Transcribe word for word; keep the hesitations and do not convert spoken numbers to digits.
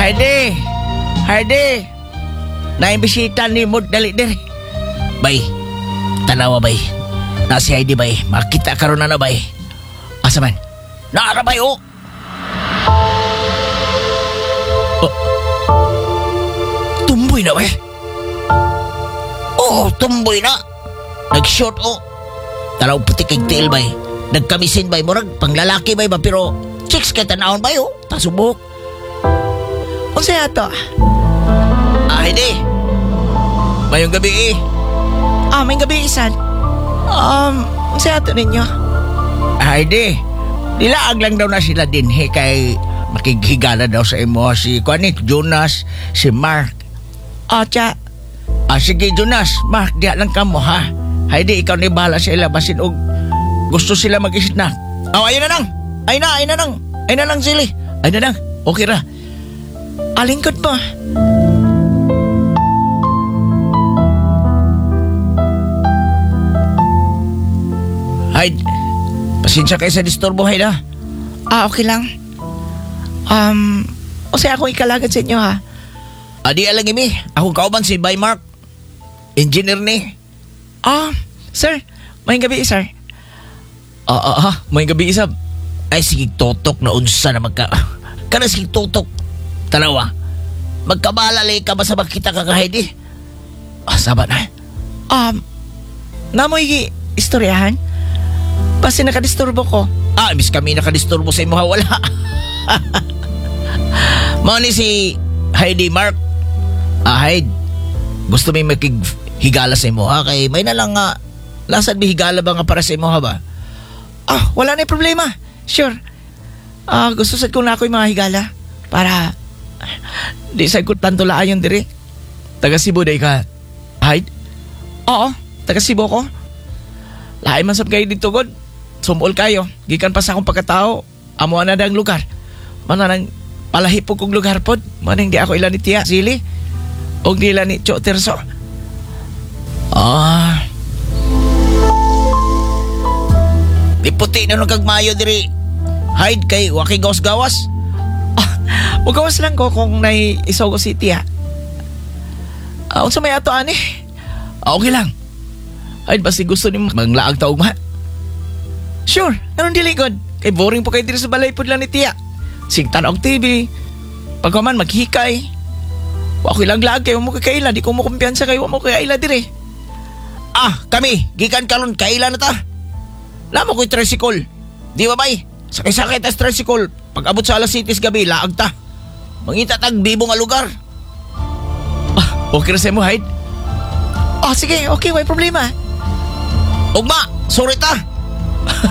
Heidi! Heidi! Naimbisita ni mo dali diri. Bay, tanawa bay. Na si Heidi bay, makita karon na na bay. Asa man? Naara bay oh. Oh. Tumboy na bay. Oh, tumboy na. Nag-short oh. Tanaw puti kay tail bay. Nagkamisin bay murag panglalaki bay ba pero chicks kay tanawon bay oh. Tasubok. Unsa ato? Ah, Heidi. Mayong gabi eh. Ah, may gabi isan. Um, unsa ato ninyo? Heidi, nilaag lang daw na sila din he kay makighigala daw sa imo si Kuanik, Jonas, si Mark. Ah, tsa. Ah, sige Jonas, Mark, diya lang ka mo ha. Heidi, ikaw ni bahala sa ila basin og gusto sila mag-snack. Oh, ayun na lang. Ayun na, ayun na lang. Ayun na lang sili. Ayun na lang. Okay ra. Alingkod mo. Haid, pasensya kayo sa disturbo, Haid ha. Ah, okay lang. Um, o siya akong ikalagad sa inyo ha. Adi alang imi, ako kauban si Bay Mark. Engineer ni. Ah, sir, may gabi sir. Ah, ah, ah, may gabi isab. Ay, sige totok na unsa na magka... Kana sige totok. Tanawa, magkabalalay ka ba sa makita ka kahit eh? Ah, sabat na. Um, namoy istoryahan? Basta nakadisturbo ko. Ah, ibis kami nakadisturbo sa imo ha, wala. Mao ni si Heidi Mark. Ah, Heidi, gusto may makighigala sa imo ha? Kay may na lang nga, lasad may higala ba nga para sa imo ha ba? Ah, wala na yung problema. Sure. Ah, gusto sad ko na ako yung mga higala. Para, di sad ko tanto laan yun diri. Taga Cebu day ka, Heidi? Oo, taga Cebu ko. Lahay man sab kayo dito, God. Sumol kayo. Gikan pa sa akong pagkatao. Amo na dang lugar. Mana nang palahipog kong lugar pod. Manang di ako ilan ni Tia Sili. O di ilan ni Cho Terso. Ah. Di puti na nung kagmayo diri. Hide kay waki gawas-gawas. Ah, magawas lang ko kung nai isogo si Tia. Ah, unsa may ato ani? Ah, okay lang. Hide basi gusto ni manglaag taog ma. Sure, anong dili god? Kay boring po kayo dito sa balay po lang ni Tia. Sigtan og T V. Pagkaman maghikay. Wa ko ilang lag kayo mo kakaila, di ko mo kumpiyansa kayo mo kakaila dire. Ah, kami, gikan karon kaila na ta. Lamo ko'y tricycle. Di ba bay? Sakay-sakay tas tricycle. Pag abot sa alas sitis gabi, laag ta. Mangita tag bibo nga lugar. Ah, okay na sa mo, Hyde? Oh, sige, okay, may problema. Ugma, sorry ta.